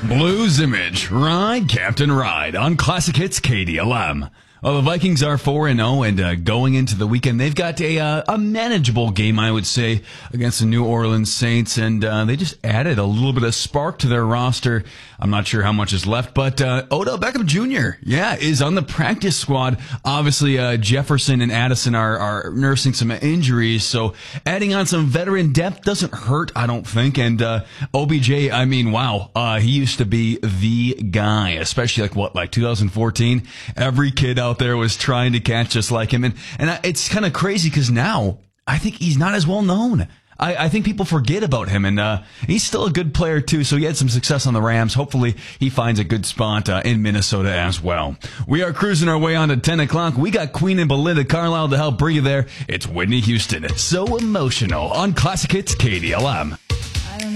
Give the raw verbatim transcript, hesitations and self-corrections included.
Blues Image, Ride, Captain Ride on Classic Hits K D L M. Well, the Vikings are four and oh, and uh, going into the weekend, they've got a uh, a manageable game, I would say, against the New Orleans Saints, and uh, they just added a little bit of spark to their roster. I'm not sure how much is left, but uh, Odell Beckham Junior, yeah, is on the practice squad. Obviously, uh, Jefferson and Addison are, are nursing some injuries, so adding on some veteran depth doesn't hurt, I don't think, and uh, O B J, I mean, wow, uh, he used to be the guy, especially like, what, like two thousand fourteen? Every kid out out there was trying to catch just like him. And, and it's kind of crazy because now I think he's not as well known. I, I think people forget about him, and uh, he's still a good player, too. So he had some success on the Rams. Hopefully he finds a good spot uh, in Minnesota as well. We are cruising our way on to ten o'clock. We got Queen and Belinda Carlisle to help bring you there. It's Whitney Houston. It's So Emotional on Classic Hits K D L M.